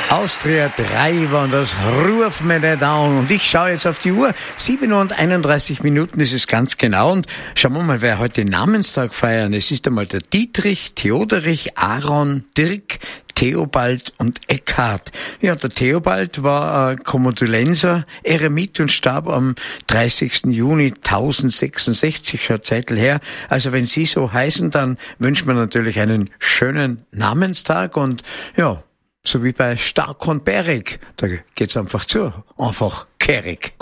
Austria 3 waren das, ruf mir nicht an. Und ich schaue jetzt auf die Uhr. 7:31 ist es ganz genau. Und schauen wir mal, wer heute Namenstag feiern. Es ist einmal der Dietrich, Theoderich, Aaron, Dirk, Theobald und Eckhard. Ja, der Theobald war Kommodulenser, Eremit und starb am 30. Juni 1066, schon Zeitl her. Also wenn Sie so heißen, dann wünscht man natürlich einen schönen Namenstag und ja, so wie bei Stark und Bärig, da geht's einfach zu, einfach kehrig.